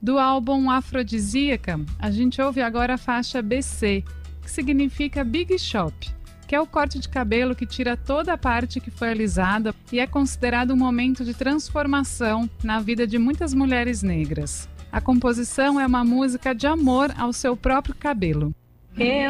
Do álbum Afrodisíaca, a gente ouve agora a faixa BC, que significa Big Shop, que é o corte de cabelo que tira toda a parte que foi alisada e é considerado um momento de transformação na vida de muitas mulheres negras. A composição é uma música de amor ao seu próprio cabelo.